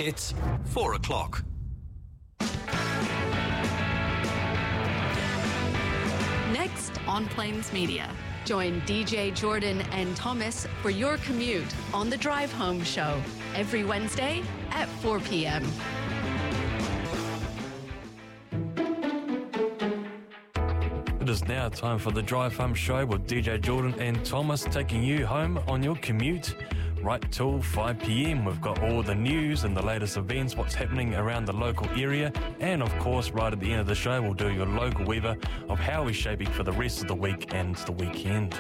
It's 4 o'clock. Next on Plains Media, join DJ Jordan and Thomas for your commute on the Drive Home Show every Wednesday at 4 p.m. It is now time for the Drive Home Show with DJ Jordan and Thomas taking you home on your commute right till 5 p.m. We've got all the news and the latest events, what's happening around the local area, and of course right at the end of the show we'll do your local weather of how we're shaping for the rest of the week and the weekend.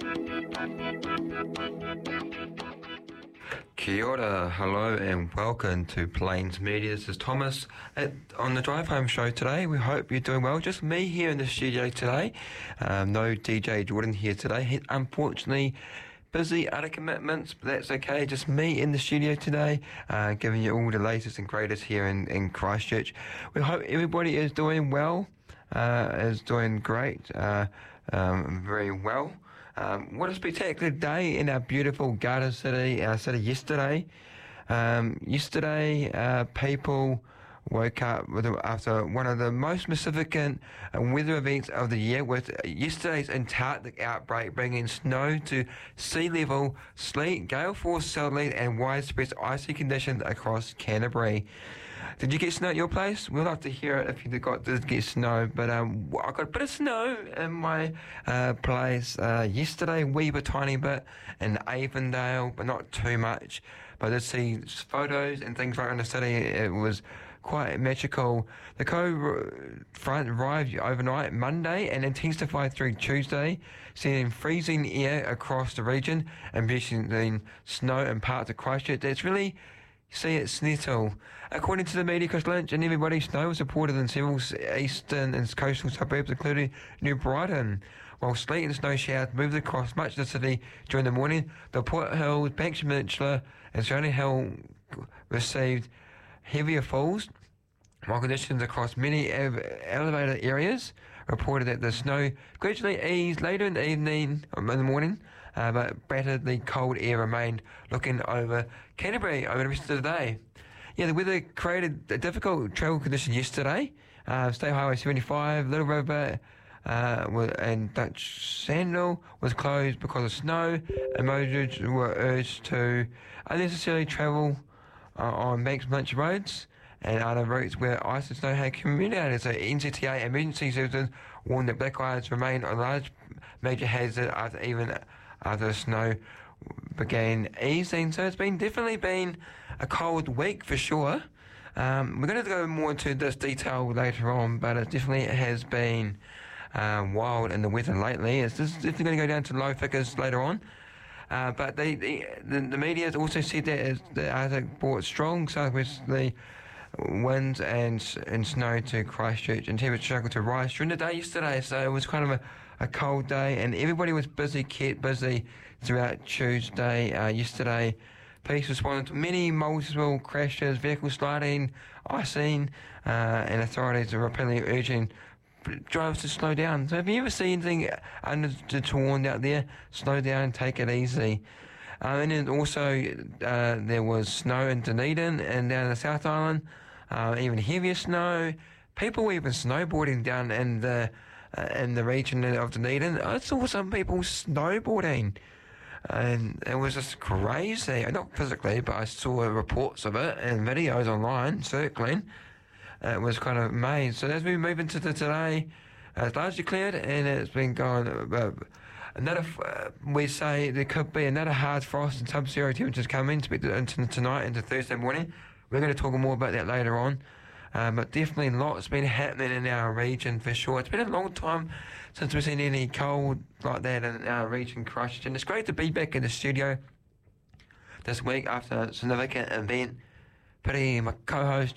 Kia ora, hello and welcome to Plains Media. This is Thomas on the Drive Home Show today. We hope you're doing well. Just me here in the studio today. No DJ Jordan here today. He's unfortunately busy, other commitments, but that's okay. Just me in the studio today, giving you all the latest and greatest here in Christchurch. We hope everybody is doing well, is doing great, very well. What a spectacular day in our beautiful Garden City, our city yesterday. Yesterday, people woke up after one of the most significant weather events of the year, with yesterday's Antarctic outbreak bringing snow to sea level, sleet, gale force southerly and widespread icy conditions across Canterbury. Did you get snow at your place? We'd love to hear it if you did get snow. But I got a bit of snow in my place yesterday, wee bit, tiny bit, in Avondale, but not too much. But I did see photos and things right in the city. It was quite magical. The cold front arrived overnight Monday and intensified through Tuesday, sending freezing air across the region and producing snow in parts of Christchurch. It's really see it snittle. According to the media, Chris Lynch and everybody, snow was reported in several eastern and coastal suburbs, including New Brighton. While sleet and snow showers moved across much of the city during the morning, the Port Hills, Banks Peninsula and surrounding hill received heavier falls, while conditions across many elevated areas reported that the snow gradually eased later in the evening, in the morning, but batteredly cold air remained looking over Canterbury over the rest of the day. Yeah, the weather created a difficult travel condition yesterday. State Highway 75, Little River, and Dutch Sandal was closed because of snow, and motorists were urged to unnecessarily travel on Banks Peninsula roads and other routes where ice and snow had accumulated. So NZTA emergency services warned that black ice remained a large major hazard after the snow began easing. So it's definitely been a cold week for sure. We're going to go more into this detail later on, but it definitely has been wild in the weather lately. It's definitely going to go down to low figures later on. But the media has also said that the Arctic brought strong southwesterly winds and snow to Christchurch, and temperatures struggled to rise during the day yesterday. So it was kind of a cold day, and everybody was kept busy throughout Tuesday. Yesterday, police responded to many multiple crashes, vehicle sliding, icing, and authorities are repeatedly urging drivers to slow down. So if you ever see anything untoward out there, slow down, take it easy. And then also there was snow in Dunedin and down in the South Island, even heavier snow. People were even snowboarding down in the region of Dunedin. I saw some people snowboarding, and it was just crazy. Not physically, but I saw reports of it and videos online circling. It was kind of amazing. So as we move into today, it's largely cleared and it's been going. We say there could be another hard frost and sub-zero temperatures coming into tonight into Thursday morning. We're going to talk more about that later on. But definitely lots been happening in our region for sure. It's been a long time since we've seen any cold like that in our region, Christchurch. And it's great to be back in the studio this week after a significant event. Pity, my co-host